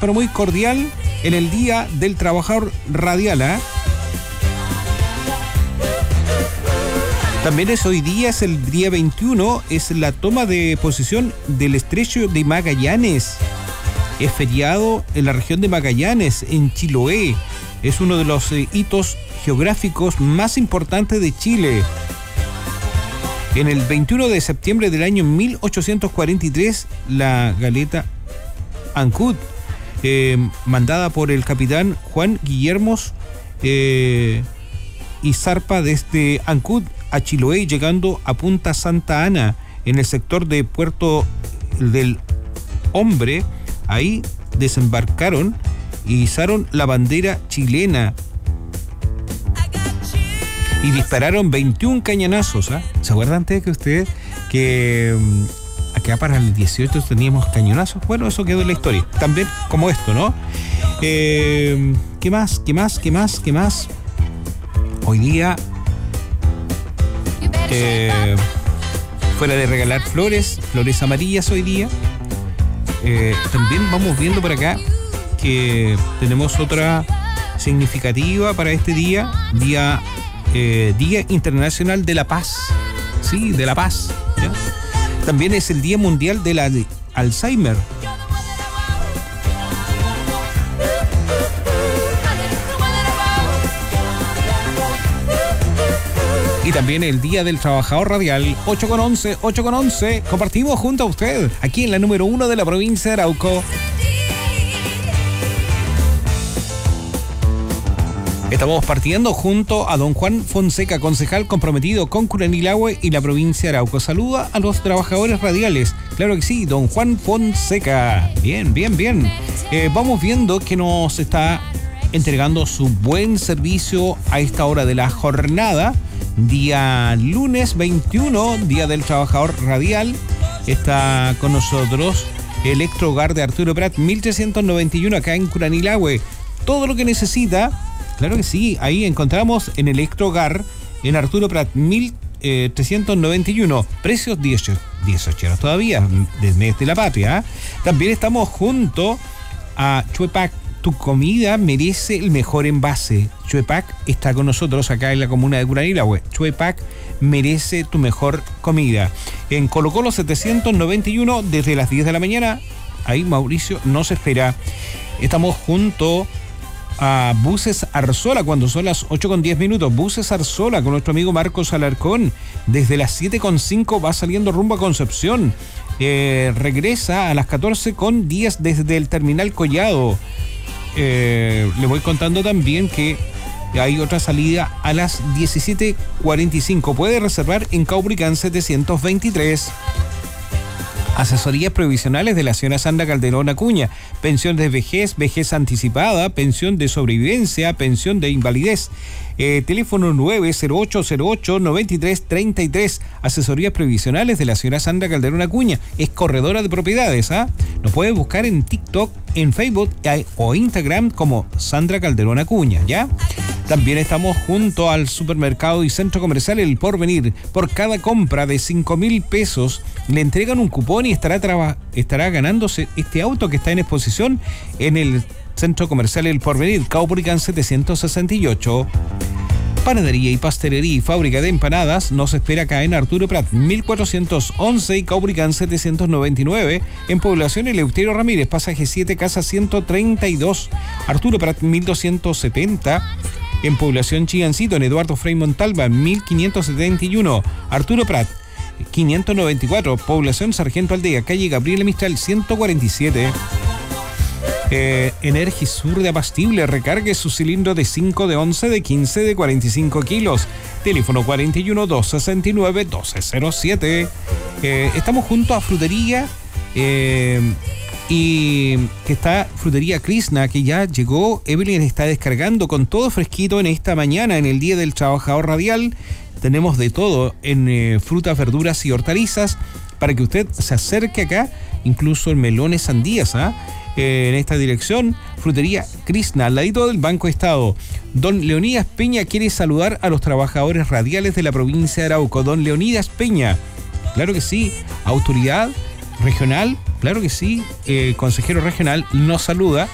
pero muy cordial en el Día del Trabajador Radial, ¿eh? También hoy día, es el día 21, es la toma de posesión del Estrecho de Magallanes. Es feriado en la región de Magallanes, en Chiloé. Es uno de los hitos geográficos más importantes de Chile. En el 21 de septiembre del año 1843, la galeta Ancud, mandada por el capitán Juan Guillermo, y zarpa desde Ancud a Chiloé, llegando a Punta Santa Ana, en el sector de Puerto del Hombre. Ahí desembarcaron y izaron la bandera chilena y dispararon 21 cañonazos, ¿eh? ¿Se acuerdan antes que ustedes que acá para el 18 teníamos cañonazos? Bueno, eso quedó en la historia. También como esto, ¿no? ¿Qué más? Hoy día, fuera de regalar flores amarillas hoy día, también vamos viendo por acá que tenemos otra significativa para este día, Día Internacional de la Paz. Sí, de la paz, ¿ya? También es el Día Mundial de la Alzheimer. Y también el Día del Trabajador Radial. 8:11. Compartimos junto a usted aquí en la número 1 de la provincia de Arauco. Estamos partiendo junto a don Juan Fonseca, concejal comprometido con Curanilahue y la provincia de Arauco. Saluda a los trabajadores radiales. Claro que sí, don Juan Fonseca. Bien. Vamos viendo que nos está entregando su buen servicio a esta hora de la jornada. Día lunes 21, Día del Trabajador Radial. Está con nosotros Electro Hogar de Arturo Prat, 1391, acá en Curanilahue. Todo lo que necesita, claro que sí, ahí encontramos en Electro Hogar, en Arturo Prat, 1391. Precios 18 todavía, del mes de la patria, ¿eh? También estamos junto a Chuepac. Tu comida merece el mejor envase. Chuepac está con nosotros acá en la comuna de Curanilahue. Chuepac merece tu mejor comida. En Colo Colo 791, desde las 10 de la mañana. Ahí Mauricio nos espera. Estamos junto a Buses Arzola cuando son las 8:10. Buses Arzola con nuestro amigo Marcos Alarcón. Desde las 7:05 va saliendo rumbo a Concepción. Regresa a las 14:10 desde el terminal Collado. Le voy contando también que hay otra salida a las 17:45. Puede reservar en Caubricán 723. Asesorías previsionales de la señora Sandra Calderón Acuña. Pensión de vejez, vejez anticipada, pensión de sobrevivencia, pensión de invalidez. Teléfono 90808-9333. Asesorías previsionales de la señora Sandra Calderón Acuña. Es corredora de propiedades, ¿ah? Nos puede buscar en TikTok, en Facebook o Instagram como Sandra Calderón Acuña, ¿ya? También estamos junto al supermercado y centro comercial El Porvenir. Por cada compra de 5.000 pesos le entregan un cupón y estará ganándose este auto que está en exposición en el centro comercial El Porvenir, Caubricán 768. Panadería y pastelería y fábrica de empanadas nos espera acá en Arturo Prat 1411 y Caubricán 799, en población Eleuterio Ramírez, pasaje 7, casa 132. Arturo Prat 1270, en población Chigancito, en Eduardo Frei Montalva 1571. Arturo Prat 594, población Sargento Aldea, calle Gabriela Mistral 147. Energisur de Abastible, recargue su cilindro de 5, de 11, de 15, de 45 kilos. Teléfono 41-269-1207. Estamos junto a Frutería y que está Frutería Krishna, que ya llegó. Evelyn está descargando con todo fresquito en esta mañana, en el Día del Trabajador Radial. Tenemos de todo en frutas, verduras y hortalizas para que usted se acerque acá, incluso en melones, sandías, ¿ah? En esta dirección, Frutería Krishna, al ladito del Banco Estado. Don Leonidas Peña quiere saludar a los trabajadores radiales de la provincia de Arauco. Don Leonidas Peña, claro que sí, autoridad regional, claro que sí, consejero regional, nos saluda.